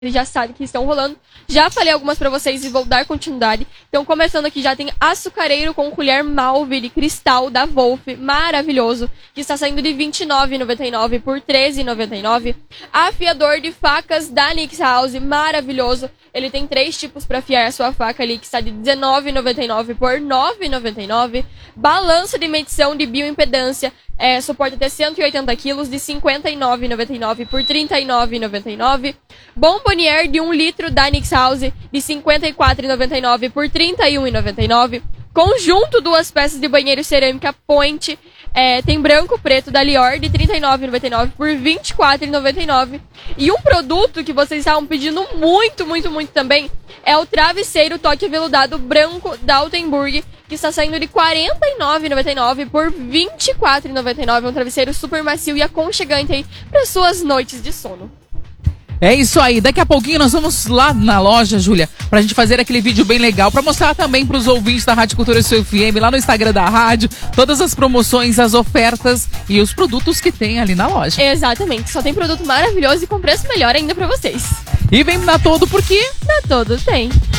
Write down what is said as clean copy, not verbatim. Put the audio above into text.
já sabe que estão rolando. Já falei algumas pra vocês e vou dar continuidade. Então, começando aqui, já tem açucareiro com colher Malve de cristal da Wolf, maravilhoso, que está saindo de R$ 29,99 por R$ 13,99. Afiador de facas da Nix House, maravilhoso. Ele tem 3 tipos para afiar a sua faca ali, que está de R$ 19,99 por R$ 9,99. Balanço de medição de bioimpedância, suporta até 180 quilos, de R$ 59,99 por R$ 39,99. Bombonier de 1 litro da Nix House, de R$ 54,99 por R$ 31,99. Conjunto 2 peças de banheiro cerâmica Point, tem branco preto da Lior, de R$ 39,99 por R$ 24,99. E um produto que vocês estavam pedindo muito, muito, muito também, é o travesseiro toque aveludado branco da Altenburg, que está saindo de R$ 49,99 por R$ 24,99. Um travesseiro super macio e aconchegante aí para suas noites de sono. É isso aí, daqui a pouquinho nós vamos lá na loja, Júlia, pra gente fazer aquele vídeo bem legal, pra mostrar também pros ouvintes da Rádio Cultura FM, lá no Instagram da rádio, todas as promoções, as ofertas e os produtos que tem ali na loja. Exatamente, só tem produto maravilhoso e com preço melhor ainda pra vocês. E vem na Todo porque... Na Todo tem.